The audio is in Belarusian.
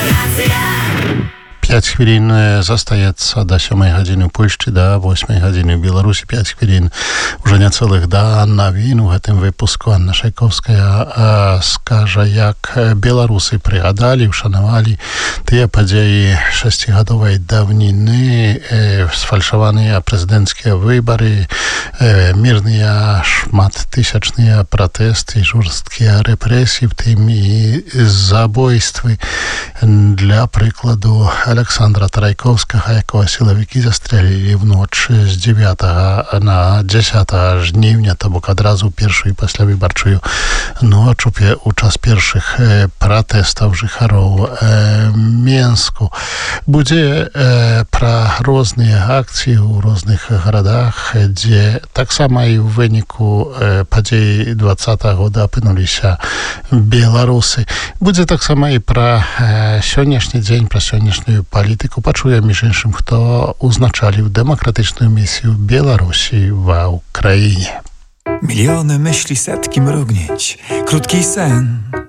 5 хвилин застаецца до 7 гадзіны ў Польшчы, до 8 гадзіны ў Беларусі. 5 хвилин уже не цэлых да навін у гэтым выпуску. Анна Шайковская скажа, як беларусы прыгадалі, ушанавалі тыя падзеі 6гадовай даўніны, сфальшаваныя прэзідэнцкія выбары, мірныя шматтысячныя пратэсты, жорсткія рэпрэсіі, в тым і забойствы. Для прыкладу, Александра Тарайковскага, якого силовики застрелили в ноч з 9 на 10 жнівня, то бок адразу першую і паслявыбарчую ноч у час першых пратэстаў жыхароў Менску. Будзе пра розныя акцыі ў розных гарадах, дзе таксама і ў выніку падзей 20-го года апынуліся беларусы. Будзе таксама і пра сённяшні дзень, пра сённяшнюю палітыку. Пачуем між іншым, хто узначаліў дэмакратычную місію Беларусі ва Ўкраіне. Miliony myśli, setki mrugnięć, krótki sen,